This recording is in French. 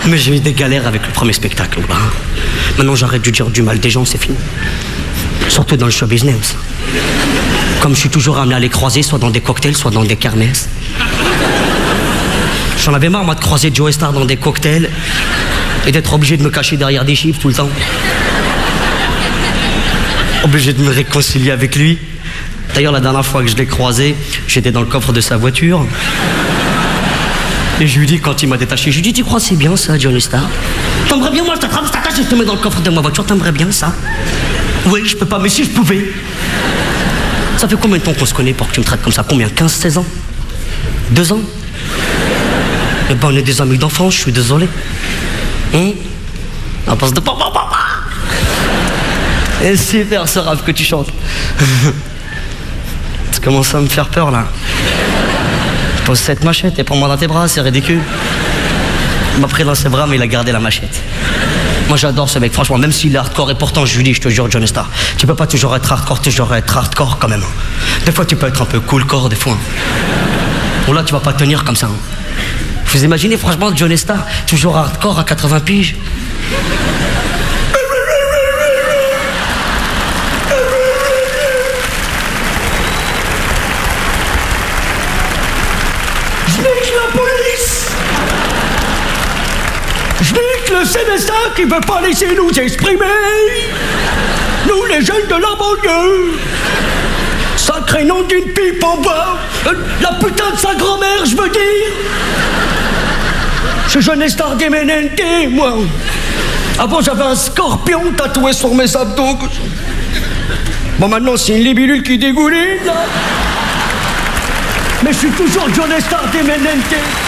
Mais j'ai eu des galères avec le premier spectacle. Bah. Maintenant, j'arrête de dire du mal des gens, c'est fini. Surtout dans le show business. Comme je suis toujours amené à les croiser, soit dans des cocktails, soit dans des kermesses. J'en avais marre, moi, de croiser Joe Star dans des cocktails et d'être obligé de me cacher derrière des chiffres tout le temps. Obligé de me réconcilier avec lui. D'ailleurs, la dernière fois que je l'ai croisé, j'étais dans le coffre de sa voiture. Et je lui dis, quand il m'a détaché, je lui dis, tu crois c'est bien ça, Johnny Star? T'aimerais bien, moi, je t'attrape, je t'attache et je te mets dans le coffre de ma voiture, t'aimerais bien ça? Oui, je peux pas, mais si je pouvais. Ça fait combien de temps qu'on se connaît pour que tu me traites comme ça? Combien? 15, 16 ans? 2 ans? Eh ben, on est des amis d'enfance, je suis désolé. On passe de papa, papa. Et super ce rap que tu chantes. Tu commences à me faire peur là. Pose cette machette et prends-moi dans tes bras, c'est ridicule. Il m'a pris dans ses bras, mais il a gardé la machette. Moi j'adore ce mec, franchement, même s'il est hardcore, et pourtant je lui dis, je te jure, Johnny Star, tu peux pas toujours être hardcore quand même. Des fois tu peux être un peu cool-core, des fois. Bon là tu vas pas tenir comme ça. Vous imaginez franchement Johnny Star, toujours hardcore à 80 piges? Le CNSA qui veut pas laisser nous exprimer. Nous les jeunes de la banlieue. Sacré nom d'une pipe en bois. La putain de sa grand-mère, je veux dire. Je suis Johnny Star Demenente, moi. Avant j'avais un scorpion tatoué sur mes abdos. Bon maintenant c'est une libellule qui dégouline là. Mais je suis toujours Johnny Star Demenente.